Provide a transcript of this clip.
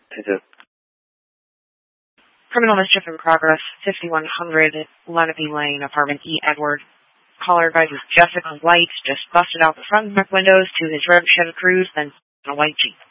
Criminal mischief in progress, 5100 Lenape Lane, apartment E. Edward. Caller advises Jessica's lights just busted out the front and back windows to his red Chevy Cruze, then a white Jeep.